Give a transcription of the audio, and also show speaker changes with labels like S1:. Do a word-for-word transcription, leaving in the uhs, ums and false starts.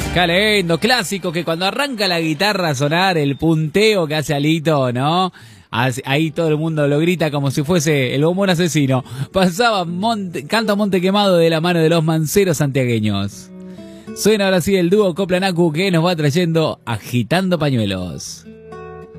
S1: Qué lindo, clásico, que cuando arranca la guitarra a sonar, el punteo que hace Alito, ¿no? Ahí todo el mundo lo grita como si fuese el bombón asesino. Pasaba Monte, Canto a Monte Quemado de la mano de los manceros santiagueños. Suena ahora sí el dúo Coplanacu que nos va trayendo Agitando Pañuelos.